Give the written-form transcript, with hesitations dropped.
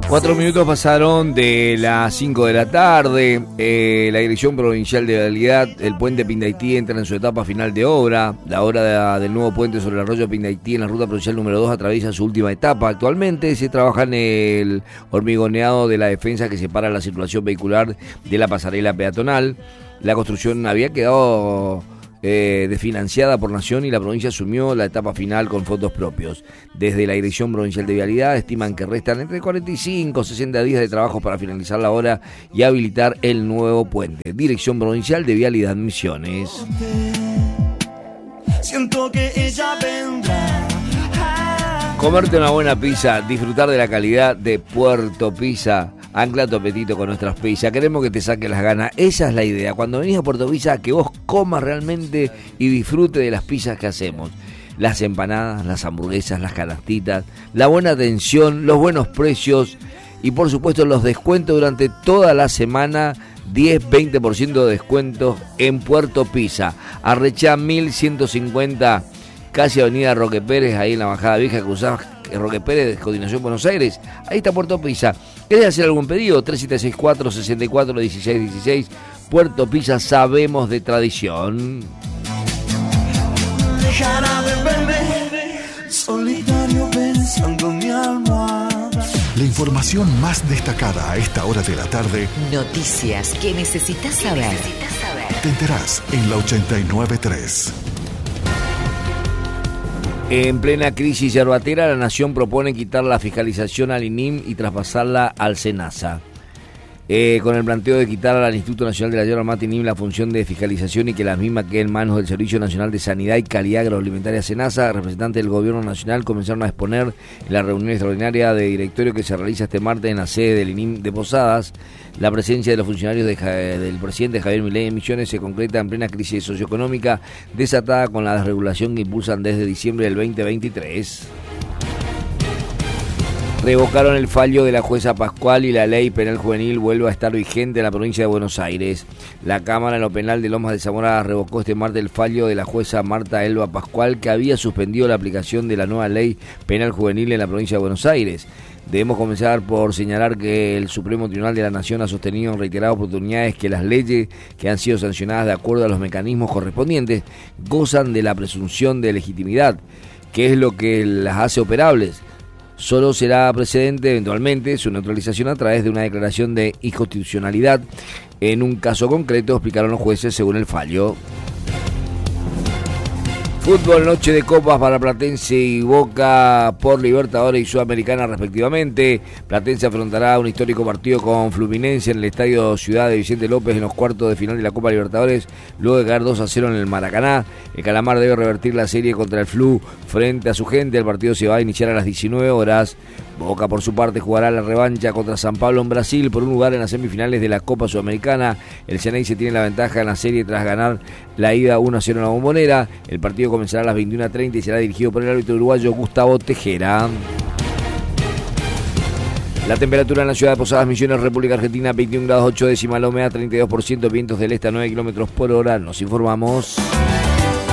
4 minutos pasaron de las 5 de la tarde. La Dirección Provincial de Vialidad, el puente Pindaití entra en su etapa final de obra. La obra del nuevo puente sobre el arroyo Pindaití en la ruta provincial número 2 atraviesa su última etapa. Actualmente se trabaja en el hormigoneado de la defensa que separa la circulación vehicular de la pasarela peatonal. La construcción había quedado desfinanciada por Nación y la provincia asumió la etapa final con fondos propios. Desde la Dirección Provincial de Vialidad estiman que restan entre 45 y 60 días de trabajo para finalizar la obra y habilitar el nuevo puente. Dirección Provincial de Vialidad Misiones. Siento que ella vendrá. Comerte una buena pizza, disfrutar de la calidad de Puerto Pizza. Ancla tu apetito con nuestras pizzas. Queremos que te saque las ganas. Esa es la idea. Cuando venís a Puerto Pizza, que vos comas realmente y disfrute de las pizzas que hacemos. Las empanadas, las hamburguesas, las canastitas, la buena atención, los buenos precios y por supuesto los descuentos durante toda la semana. 10-20% de descuentos en Puerto Pizza. Arrechá 1150, casi Avenida Roque Pérez, ahí en la Bajada Vieja, cruzás Roque Pérez, de Coordinación Buenos Aires. Ahí está Puerto Pizza. ¿Querés hacer algún pedido? 3764-641616. Puerto Pizza, sabemos de tradición. Dejará de verme solitario pensando en mi almohada. La información más destacada a esta hora de la tarde. Noticias que necesitas saber. Te enterás en la 89.3. En plena crisis yerbatera, la Nación propone quitar la fiscalización al INIM y traspasarla al SENASA. Con el planteo de quitar al Instituto Nacional de la Yerba Mate INIM la función de fiscalización y que las mismas queden en manos del Servicio Nacional de Sanidad y Calidad Agroalimentaria SENASA, representantes del Gobierno Nacional comenzaron a exponer en la reunión extraordinaria de directorio que se realiza este martes en la sede del INIM de Posadas. La presencia de los funcionarios del presidente Javier Milei en Misiones se concreta en plena crisis socioeconómica desatada con la desregulación que impulsan desde diciembre del 2023. Revocaron el fallo de la jueza Pascual y la ley penal juvenil vuelve a estar vigente en la provincia de Buenos Aires. La Cámara en lo Penal de Lomas de Zamora revocó este martes el fallo de la jueza Marta Elba Pascual, que había suspendido la aplicación de la nueva ley penal juvenil en la provincia de Buenos Aires. Debemos comenzar por señalar que el Supremo Tribunal de la Nación ha sostenido en reiteradas oportunidades que las leyes que han sido sancionadas de acuerdo a los mecanismos correspondientes gozan de la presunción de legitimidad, que es lo que las hace operables. Solo será precedente eventualmente su neutralización a través de una declaración de inconstitucionalidad en un caso concreto, explicaron los jueces según el fallo. Fútbol, noche de copas para Platense y Boca por Libertadores y Sudamericana respectivamente. Platense afrontará un histórico partido con Fluminense en el Estadio Ciudad de Vicente López en los cuartos de final de la Copa Libertadores, luego de caer 2-0 en el Maracaná. El Calamar debe revertir la serie contra el Flu frente a su gente. El partido se va a iniciar a las 19 horas. Boca, por su parte, jugará la revancha contra San Pablo en Brasil por un lugar en las semifinales de la Copa Sudamericana. El Ceneice tiene la ventaja en la serie tras ganar la ida 1-0 en la Bombonera. El partido comenzará a las 21:30 y será dirigido por el árbitro uruguayo Gustavo Tejera. La temperatura en la ciudad de Posadas Misiones, República Argentina, 21 grados 8 décimas, la humedad 32%, vientos del este a 9 kilómetros por hora. Nos informamos.